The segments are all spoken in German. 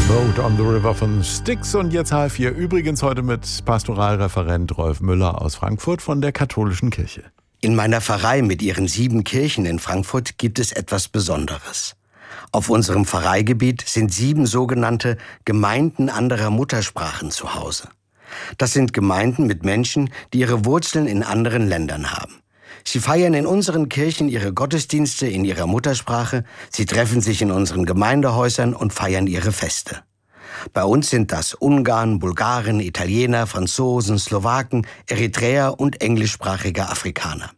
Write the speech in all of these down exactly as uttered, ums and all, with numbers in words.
Boat on the River von Styx und jetzt H vier. Übrigens heute mit Pastoralreferent Rolf Müller aus Frankfurt von der Katholischen Kirche. In meiner Pfarrei mit ihren sieben Kirchen in Frankfurt gibt es etwas Besonderes. Auf unserem Pfarreigebiet sind sieben sogenannte Gemeinden anderer Muttersprachen zu Hause. Das sind Gemeinden mit Menschen, die ihre Wurzeln in anderen Ländern haben. Sie feiern in unseren Kirchen ihre Gottesdienste in ihrer Muttersprache, sie treffen sich in unseren Gemeindehäusern und feiern ihre Feste. Bei uns sind das Ungarn, Bulgaren, Italiener, Franzosen, Slowaken, Eritreer und englischsprachige Afrikaner.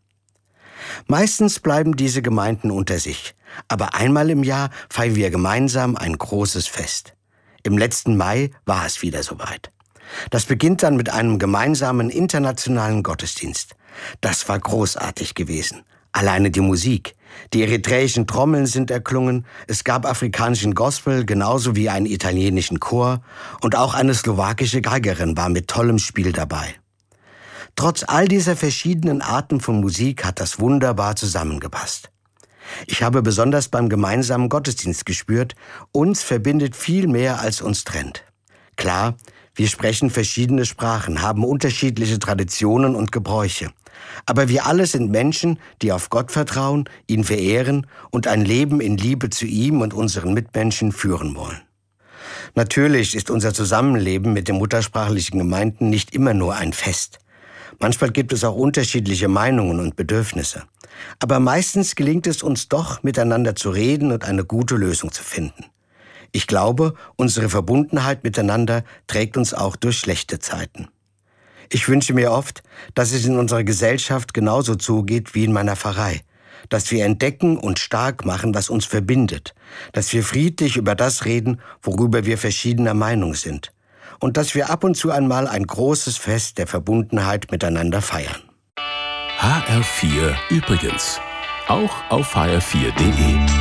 Meistens bleiben diese Gemeinden unter sich, aber einmal im Jahr feiern wir gemeinsam ein großes Fest. Im letzten Mai war es wieder soweit. Das beginnt dann mit einem gemeinsamen internationalen Gottesdienst. Das war großartig gewesen. Alleine die Musik. Die eritreischen Trommeln sind erklungen, es gab afrikanischen Gospel genauso wie einen italienischen Chor und auch eine slowakische Geigerin war mit tollem Spiel dabei. Trotz all dieser verschiedenen Arten von Musik hat das wunderbar zusammengepasst. Ich habe besonders beim gemeinsamen Gottesdienst gespürt, uns verbindet viel mehr als uns trennt. Klar, wir sprechen verschiedene Sprachen, haben unterschiedliche Traditionen und Gebräuche. Aber wir alle sind Menschen, die auf Gott vertrauen, ihn verehren und ein Leben in Liebe zu ihm und unseren Mitmenschen führen wollen. Natürlich ist unser Zusammenleben mit den muttersprachlichen Gemeinden nicht immer nur ein Fest. Manchmal gibt es auch unterschiedliche Meinungen und Bedürfnisse. Aber meistens gelingt es uns doch, miteinander zu reden und eine gute Lösung zu finden. Ich glaube, unsere Verbundenheit miteinander trägt uns auch durch schlechte Zeiten. Ich wünsche mir oft, dass es in unserer Gesellschaft genauso zugeht wie in meiner Pfarrei, dass wir entdecken und stark machen, was uns verbindet, dass wir friedlich über das reden, worüber wir verschiedener Meinung sind und dass wir ab und zu einmal ein großes Fest der Verbundenheit miteinander feiern. H R vier übrigens, auch auf H R vier punkt de.